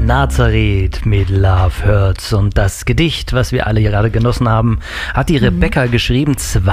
Nazareth mit Love Hurts. Und das Gedicht, was wir alle gerade genossen haben, hat die Rebecca geschrieben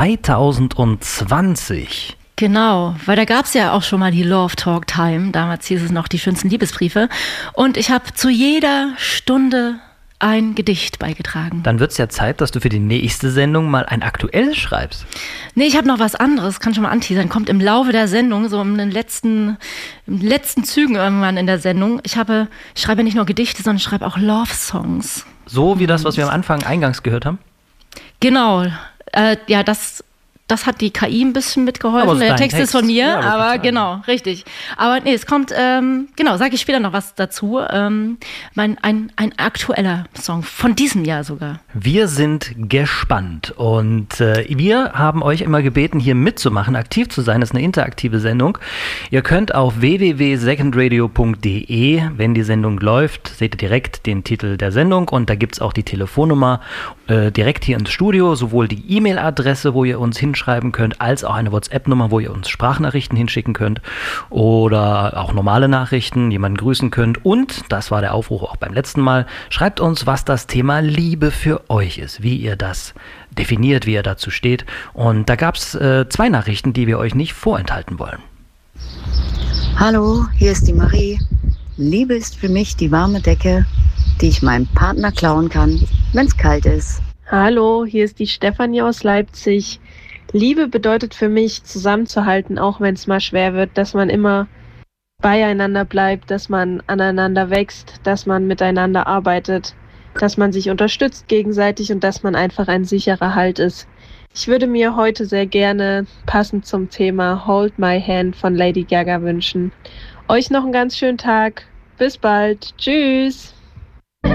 2020. Genau, weil da gab es ja auch schon mal die Love Talk Time. Damals hieß es noch die schönsten Liebesbriefe. Und ich habe zu jeder Stunde ein Gedicht beigetragen. Dann wird es ja Zeit, dass du für die nächste Sendung mal ein aktuelles schreibst. Nee, ich habe noch was anderes, kann schon mal anteasern. Kommt im Laufe der Sendung, so in den letzten Zügen irgendwann in der Sendung. Ich schreibe nicht nur Gedichte, sondern ich schreibe auch Love-Songs. So wie das, was wir am Anfang eingangs gehört haben? Genau, ja, das hat die KI ein bisschen mitgeholfen. Der Text ist von mir, ja, aber genau, richtig. Aber nee, es kommt, genau, sage ich später noch was dazu. Ein aktueller Song von diesem Jahr sogar. Wir sind gespannt und wir haben euch immer gebeten, hier mitzumachen, aktiv zu sein. Das ist eine interaktive Sendung. Ihr könnt auf www.secondradio.de, wenn die Sendung läuft, seht ihr direkt den Titel der Sendung und da gibt es auch die Telefonnummer direkt hier ins Studio, sowohl die E-Mail-Adresse, wo ihr uns hinschreiben könnt, als auch eine WhatsApp-Nummer, wo ihr uns Sprachnachrichten hinschicken könnt oder auch normale Nachrichten, jemanden grüßen könnt. Und, das war der Aufruf auch beim letzten Mal, schreibt uns, was das Thema Liebe für euch ist, wie ihr das definiert, wie ihr dazu steht. Und da gab es 2 Nachrichten, die wir euch nicht vorenthalten wollen. Hallo, hier ist die Marie. Liebe ist für mich die warme Decke, die ich meinem Partner klauen kann, wenn es kalt ist. Hallo, hier ist die Stefanie aus Leipzig. Liebe bedeutet für mich, zusammenzuhalten, auch wenn es mal schwer wird, dass man immer beieinander bleibt, dass man aneinander wächst, dass man miteinander arbeitet, dass man sich unterstützt gegenseitig und dass man einfach ein sicherer Halt ist. Ich würde mir heute sehr gerne passend zum Thema Hold My Hand von Lady Gaga wünschen. Euch noch einen ganz schönen Tag. Bis bald. Tschüss.